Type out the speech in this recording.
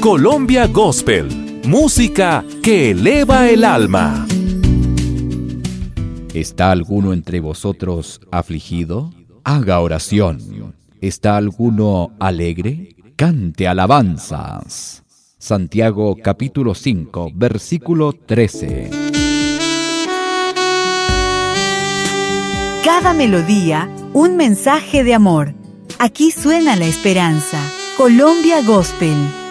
Colombia Gospel, música que eleva el alma. ¿Está alguno entre vosotros afligido? Haga oración. ¿Está alguno alegre? Cante alabanzas. Santiago capítulo 5, versículo 13. Cada melodía, un mensaje de amor. Aquí suena la esperanza. Colombia Gospel.